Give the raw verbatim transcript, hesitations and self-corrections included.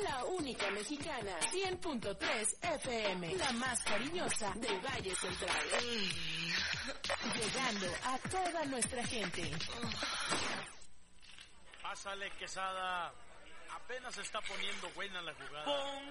La única mexicana, cien punto tres F M, la más cariñosa del Valle Central. Llegando a toda nuestra gente. Pásale, Quesada. Apenas se está poniendo buena la jugada.